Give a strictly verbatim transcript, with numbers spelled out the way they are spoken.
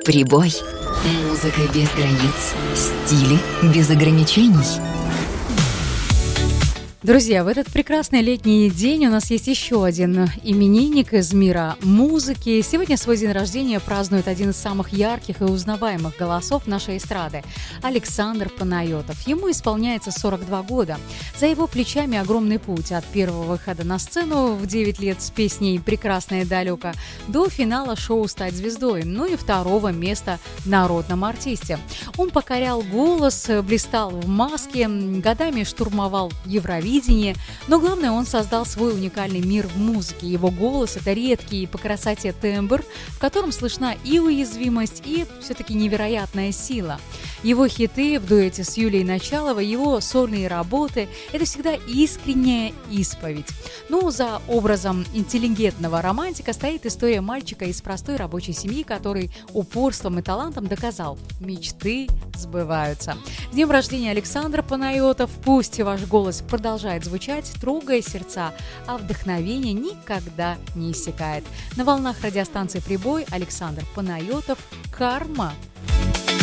Прибой. Музыка без границ. Стили без ограничений. Друзья, в этот прекрасный летний день у нас есть еще один именинник из мира музыки. Сегодня свой день рождения празднует один из самых ярких и узнаваемых голосов нашей эстрады – Александр Панайотов. Ему исполняется сорок два года. За его плечами огромный путь от первого выхода на сцену в девять лет с песней «Прекрасное далеко» до финала шоу «Стать звездой», ну и второго места в народном артисте. Он покорял голос, блистал в маске, годами штурмовал Евровидение. Но главное, он создал свой уникальный мир в музыке. Его голос – это редкий по красоте тембр, в котором слышна и уязвимость, и все-таки невероятная сила. Его хиты в дуэте с Юлией Началовой, его сольные работы – это всегда искренняя исповедь. Ну, за образом интеллигентного романтика стоит история мальчика из простой рабочей семьи, который упорством и талантом доказал – мечты сбываются. С днем рождения, Александр Панайотов! Пусть ваш голос продолжает звучать, трогая сердца, а вдохновение никогда не иссякает. На волнах радиостанции «Прибой» Александр Панайотов, «Карма».